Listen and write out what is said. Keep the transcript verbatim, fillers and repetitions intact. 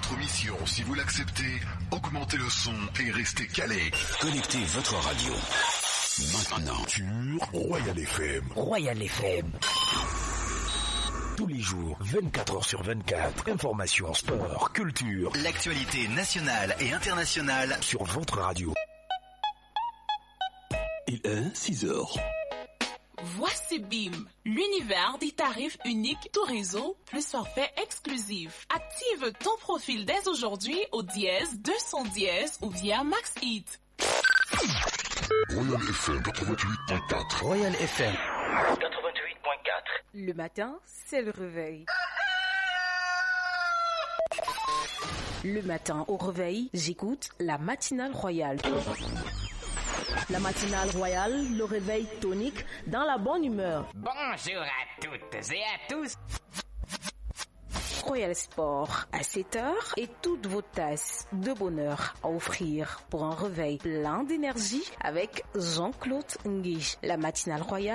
votre mission. Si vous l'acceptez, augmentez le son et restez calé. Connectez votre radio. Maintenant. Sur Royal F M. Royal F M. Tous les jours, vingt-quatre heures sur vingt-quatre. Information, sport, culture. L'actualité nationale et internationale sur votre radio. Il est six heures. Voici B I M, l'univers des tarifs uniques tout réseau plus forfait exclusif. Active ton profil dès aujourd'hui au dièse deux cents dièse ou via MaxHit. Royal F M quatre-vingt-huit point quatre. Royal F M quatre-vingt-huit point quatre. Le matin, c'est le réveil. Le matin au réveil, j'écoute la matinale royale. La matinale royale, le réveil tonique dans la bonne humeur. Bonjour à toutes et à tous. Royal Sport à sept heures et toutes vos tasses de bonheur à offrir pour un réveil plein d'énergie avec Jean-Claude Nguy. La matinale royale.